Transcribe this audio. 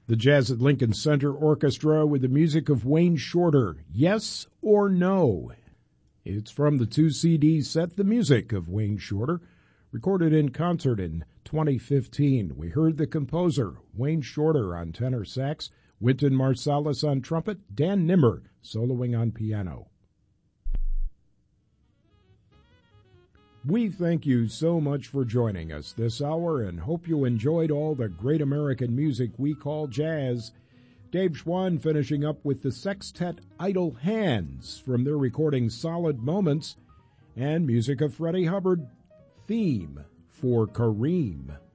The Jazz at Lincoln Center Orchestra with the music of Wayne Shorter, Yes or No. It's from the 2-CD set, The Music of Wayne Shorter, recorded in concert in 2015. We heard the composer, Wayne Shorter, on tenor sax, Wynton Marsalis on trumpet, Dan Nimmer soloing on piano. We thank you so much for joining us this hour and hope you enjoyed all the great American music we call jazz. Dave Schwann finishing up with the sextet Idle Hands from their recording Solid Moments, and music of Freddie Hubbard, Theme for Kareem.